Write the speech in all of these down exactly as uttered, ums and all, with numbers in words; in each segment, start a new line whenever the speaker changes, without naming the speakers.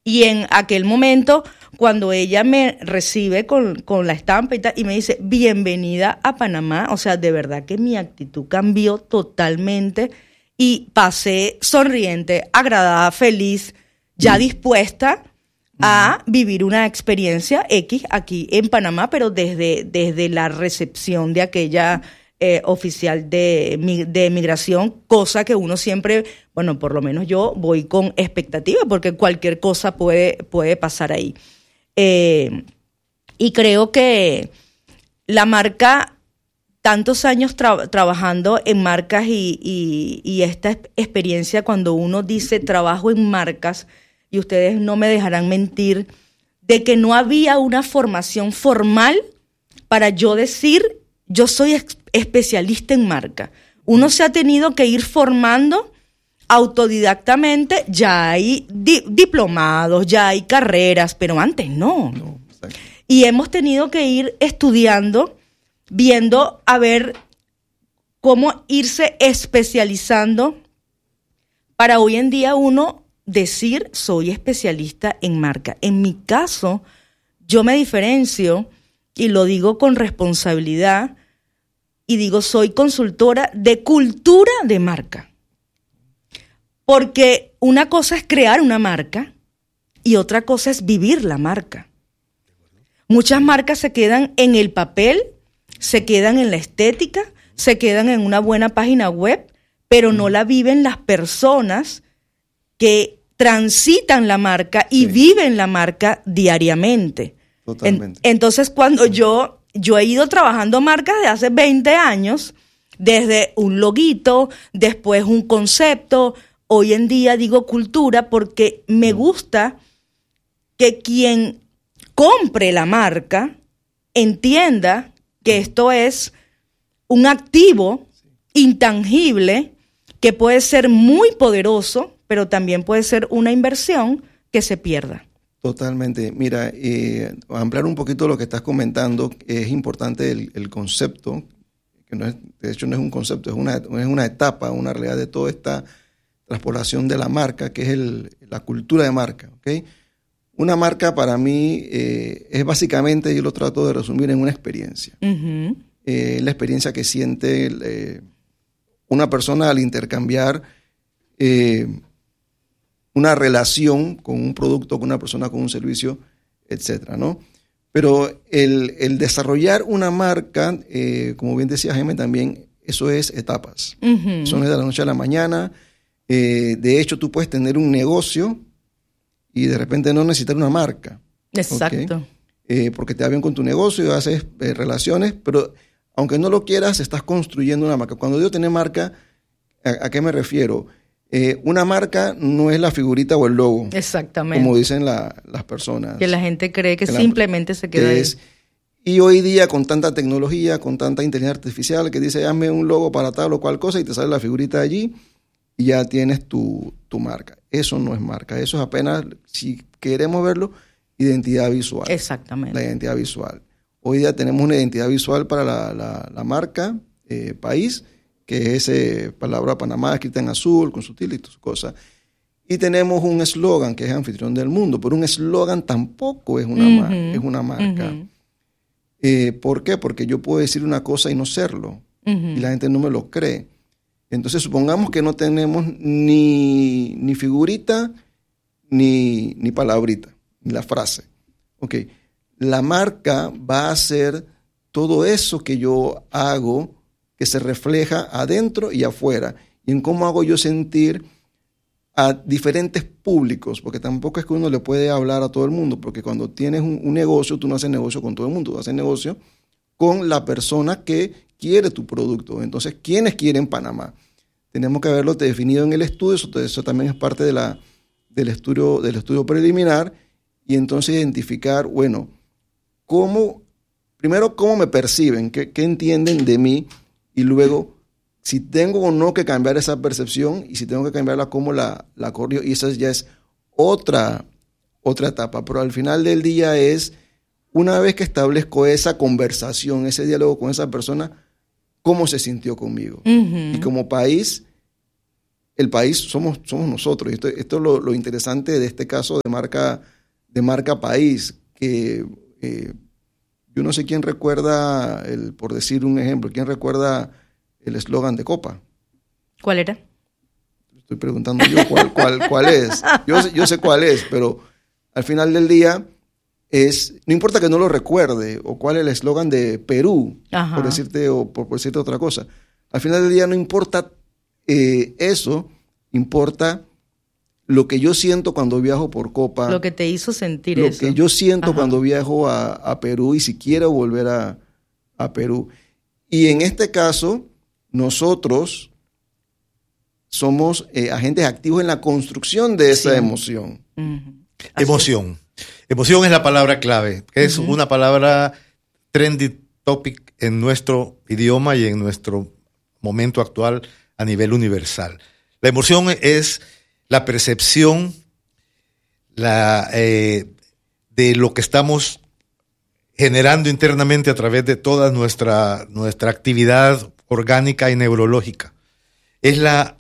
Y en aquel momento, cuando ella me recibe con, con la estampa y, tal, y me dice, bienvenida a Panamá, o sea, de verdad que mi actitud cambió totalmente y pasé sonriente, agradada, feliz, ya dispuesta a vivir una experiencia X aquí en Panamá, pero desde, desde la recepción de aquella eh, oficial de, de migración, cosa que uno siempre, bueno, por lo menos yo voy con expectativa, porque cualquier cosa puede, puede pasar ahí. Eh, y creo que la marca, tantos años tra- trabajando en marcas y, y, y esta experiencia cuando uno dice trabajo en marcas, y ustedes no me dejarán mentir, de que no había una formación formal para yo decir, yo soy ex- especialista en marca. Uno se ha tenido que ir formando autodidactamente, ya hay di- diplomados, ya hay carreras, pero antes no.
No, exacto.
Y hemos tenido que ir estudiando, viendo a ver cómo irse especializando para hoy en día uno decir soy especialista en marca. En mi caso, yo me diferencio y lo digo con responsabilidad y digo soy consultora de cultura de marca. Porque una cosa es crear una marca y otra cosa es vivir la marca. Muchas marcas se quedan en el papel, se quedan en la estética, se quedan en una buena página web, pero no la viven las personas que transitan la marca y
sí.
viven la marca diariamente.
Totalmente.
En, entonces, cuando yo, yo he ido trabajando marcas de hace veinte años, desde un loguito, después un concepto, hoy en día digo cultura porque me gusta que quien compre la marca entienda que esto es un activo intangible que puede ser muy poderoso, pero también puede ser una inversión que se pierda.
Totalmente. Mira, eh, ampliar un poquito lo que estás comentando, es importante el, el concepto, que no es, de hecho no es un concepto, es una, es una etapa, una realidad de toda esta transpolación de la marca, que es el, la cultura de marca. ¿Okay? Una marca para mí eh, es básicamente, yo lo trato de resumir en una experiencia.
Uh-huh.
Eh, la experiencia que siente eh, una persona al intercambiar eh, una relación con un producto, con una persona, con un servicio, etcétera, ¿no? Pero el, el desarrollar una marca, eh, como bien decía Jaime también, eso es etapas.
Uh-huh.
Eso no es de la noche a la mañana. Eh, de hecho, tú puedes tener un negocio y de repente no necesitar una marca.
Exacto.
¿Okay? Eh, porque te va bien con tu negocio y haces eh, relaciones, pero aunque no lo quieras, estás construyendo una marca. Cuando digo tener marca, ¿a, a qué me refiero? Eh, una marca no es la figurita o el logo.
Exactamente.
Como dicen la, las personas.
Que la gente cree que,
que
simplemente
la,
se queda ahí.
Es, y hoy día con tanta tecnología, con tanta inteligencia artificial que dice, hazme un logo para tal o cual cosa y te sale la figurita allí y ya tienes tu, tu marca. Eso no es marca. Eso es apenas, si queremos verlo, identidad visual.
Exactamente.
La identidad visual. Hoy día tenemos una identidad visual para la, la, la marca, eh, país, que es esa palabra Panamá escrita en azul, con su tilde y sus cosas. Y tenemos un eslogan que es anfitrión del mundo, pero un eslogan tampoco es una,
uh-huh.
mar, es una marca. Uh-huh. Eh, ¿Por qué? Porque yo puedo decir una cosa y no serlo, uh-huh. y la gente no me lo cree. Entonces, supongamos que no tenemos ni, ni figurita, ni, ni palabrita, ni la frase. Ok, la marca va a ser todo eso que yo hago, que se refleja adentro y afuera, y en cómo hago yo sentir a diferentes públicos, porque tampoco es que uno le puede hablar a todo el mundo, porque cuando tienes un, un negocio, tú no haces negocio con todo el mundo, tú haces negocio con la persona que quiere tu producto. Entonces, ¿quiénes quieren Panamá? Tenemos que haberlo definido en el estudio, eso, eso también es parte de la, del, estudio, del estudio preliminar, y entonces identificar, bueno, cómo, primero, cómo me perciben, qué, qué entienden de mí, y luego, si tengo o no que cambiar esa percepción, y si tengo que cambiarla, cómo la, la corrijo, y esa ya es otra, otra etapa. Pero al final del día es, una vez que establezco esa conversación, ese diálogo con esa persona, cómo se sintió conmigo. Uh-huh. Y como país, el país somos, somos nosotros. Y esto, esto es lo, lo interesante de este caso de marca, de marca país, que eh, yo no sé quién recuerda, el, por decir un ejemplo, quién recuerda el eslogan de Copa.
¿Cuál era?
Estoy preguntando yo cuál, cuál, cuál es. Yo, yo sé cuál es, pero al final del día es, no importa que no lo recuerde, o cuál es el eslogan de Perú, Ajá. por decirte, o por, por decirte otra cosa. Al final del día no importa eh, eso, importa lo que yo siento cuando viajo por Copa.
Lo que te hizo sentir
lo
eso.
Lo que yo siento
Ajá.
cuando viajo a, a Perú y si quiero volver a, a Perú. Y en este caso, nosotros somos eh, agentes activos en la construcción de esa sí. emoción.
Uh-huh. Emoción. Emoción es la palabra clave, que es uh-huh. una palabra trendy topic en nuestro idioma y en nuestro momento actual a nivel universal. La emoción es la percepción la, eh, de lo que estamos generando internamente a través de toda nuestra, nuestra actividad orgánica y neurológica. Es la,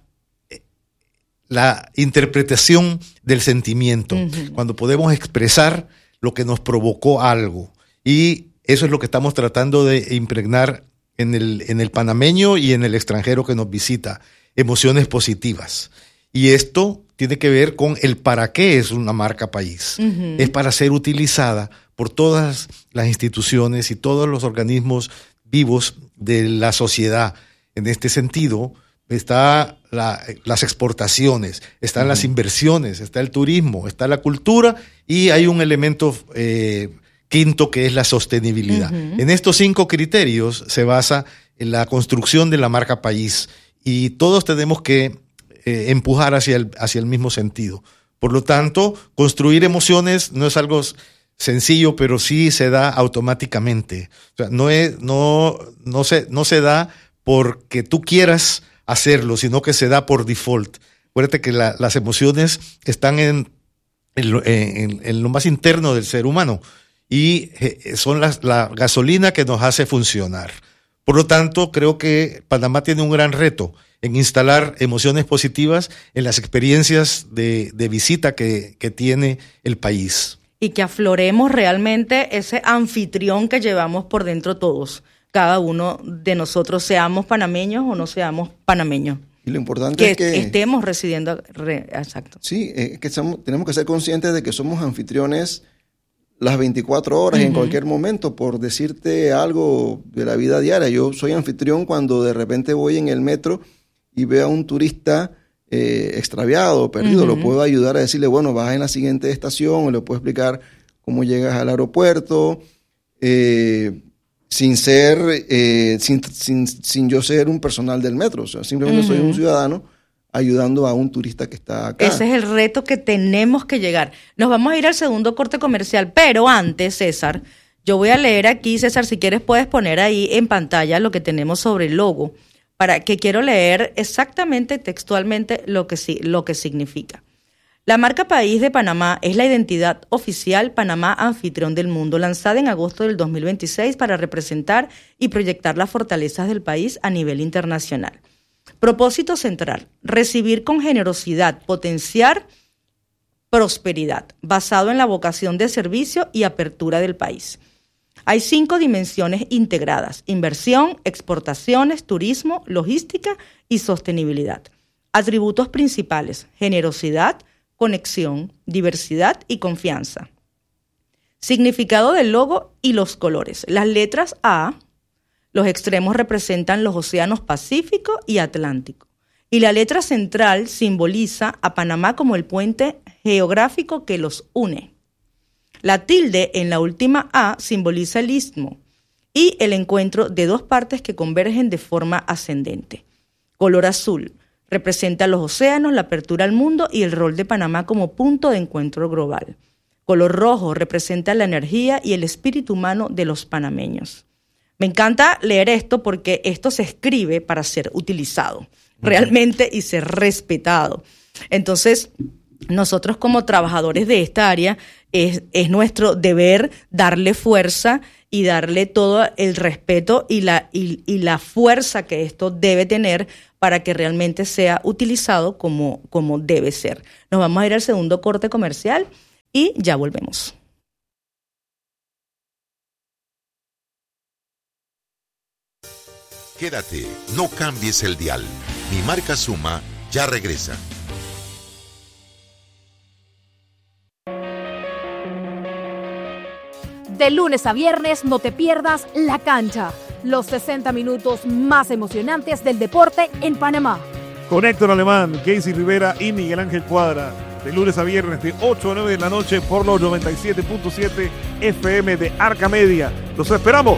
la interpretación del sentimiento, uh-huh. cuando podemos expresar lo que nos provocó algo. Y eso es lo que estamos tratando de impregnar en el, en el panameño y en el extranjero que nos visita. Emociones positivas. Y esto tiene que ver con el para qué es una marca país. Uh-huh. Es para ser utilizada por todas las instituciones y todos los organismos vivos de la sociedad. En este sentido, está la, las exportaciones, están uh-huh. las inversiones, está el turismo, está la cultura y hay un elemento eh, quinto que es la sostenibilidad. Uh-huh. En estos cinco criterios se basa en la construcción de la marca país y todos tenemos que eh, empujar hacia el, hacia el mismo sentido. Por lo tanto, construir emociones no es algo sencillo, pero sí se da automáticamente. O sea, no, es, no, no, se, no se da porque tú quieras hacerlo, sino que se da por default. Acuérdate que la, las emociones están en, en, lo, en, en lo más interno del ser humano y son la, la gasolina que nos hace funcionar. Por lo tanto, creo que Panamá tiene un gran reto en instalar emociones positivas en las experiencias de, de visita que, que tiene el país.
Y que afloremos realmente ese anfitrión que llevamos por dentro todos. Cada uno de nosotros, seamos panameños o no seamos panameños.
Y lo importante
que
es que
estemos residiendo. Re, exacto.
Sí, eh, que somos, tenemos que ser conscientes de que somos anfitriones las veinticuatro horas uh-huh. y en cualquier momento, por decirte algo de la vida diaria. Yo soy anfitrión cuando de repente voy en el metro y veo a un turista eh, extraviado, perdido. Uh-huh. Lo puedo ayudar a decirle, bueno, vas en la siguiente estación, o le puedo explicar cómo llegas al aeropuerto, eh, sin ser, eh, sin, sin, sin yo ser un personal del metro. O sea, simplemente uh-huh. soy un ciudadano ayudando a un turista que está acá.
Ese es el reto que tenemos que llegar. Nos vamos a ir al segundo corte comercial, pero antes, César, yo voy a leer aquí, César, si quieres puedes poner ahí en pantalla lo que tenemos sobre el logo, para que quiero leer exactamente, textualmente, lo que, lo que significa. La marca País de Panamá es la identidad oficial Panamá anfitrión del mundo, lanzada en agosto del dos mil veintiséis para representar y proyectar las fortalezas del país a nivel internacional. Propósito central, recibir con generosidad, potenciar prosperidad, basado en la vocación de servicio y apertura del país. Hay cinco dimensiones integradas: inversión, exportaciones, turismo, logística y sostenibilidad. Atributos principales: generosidad, conexión, diversidad y confianza. Significado del logo y los colores. Las letras A, los extremos representan los océanos Pacífico y Atlántico. Y la letra central simboliza a Panamá como el puente geográfico que los une. La tilde en la última A simboliza el istmo y el encuentro de dos partes que convergen de forma ascendente. Color azul representa los océanos, la apertura al mundo y el rol de Panamá como punto de encuentro global. Color rojo representa la energía y el espíritu humano de los panameños. Me encanta leer esto porque esto se escribe para ser utilizado realmente y ser respetado. Entonces, nosotros como trabajadores de esta área es, es nuestro deber darle fuerza y darle todo el respeto y la, y, y la fuerza que esto debe tener para que realmente sea utilizado como, como debe ser. Nos vamos a ir al segundo corte comercial y ya volvemos.
Quédate, no cambies el dial. Mi marca Suma ya regresa.
De lunes a viernes no te pierdas La Cancha, los sesenta minutos más emocionantes del deporte en Panamá.
Con Héctor Alemán, Casey Rivera y Miguel Ángel Cuadra. De lunes a viernes de ocho a nueve de la noche por los noventa y siete punto siete F M de Arca Media. ¡Los esperamos!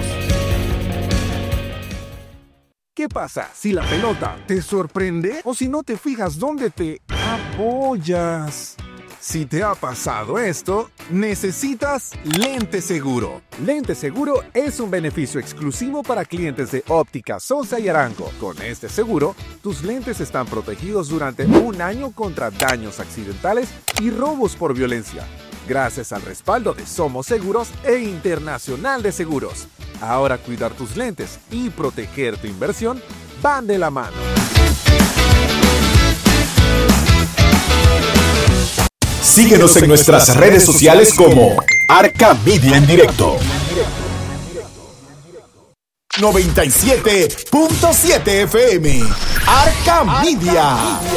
¿Qué pasa si la pelota te sorprende o si no te fijas dónde te apoyas? Si te ha pasado esto, necesitas Lente Seguro. Lente Seguro es un beneficio exclusivo para clientes de Óptica Sosa y Arango. Con este seguro, tus lentes están protegidos durante un año contra daños accidentales y robos por violencia, gracias al respaldo de Somos Seguros e Internacional de Seguros. Ahora cuidar tus lentes y proteger tu inversión van de la mano.
Síguenos en nuestras redes sociales como Arca Media en Directo. noventa y siete punto siete F M. Arca Media.